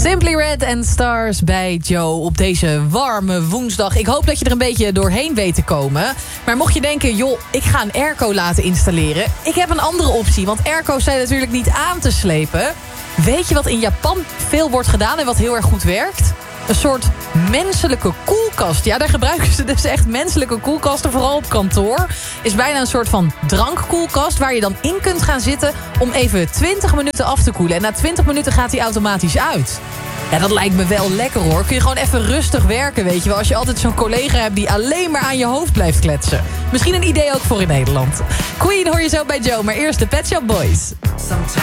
Simply Red en Stars bij Joe op deze warme woensdag. Ik hoop dat je er een beetje doorheen weet te komen. Maar mocht je denken, joh, ik ga een airco laten installeren. Ik heb een andere optie, want airco's zijn natuurlijk niet aan te slepen. Weet je wat in Japan veel wordt gedaan en wat heel erg goed werkt? Een soort menselijke koelkast. Ja, daar gebruiken ze dus echt menselijke koelkasten, vooral op kantoor. Is bijna een soort van drankkoelkast waar je dan in kunt gaan zitten om even 20 minuten af te koelen. En na 20 minuten gaat die automatisch uit. Ja, dat lijkt me wel lekker hoor. Kun je gewoon even rustig werken, weet je wel. Als je altijd zo'n collega hebt die alleen maar aan je hoofd blijft kletsen. Misschien een idee ook voor in Nederland. Queen hoor je zo bij Joe, maar eerst de Pet Shop Boys. Sometimes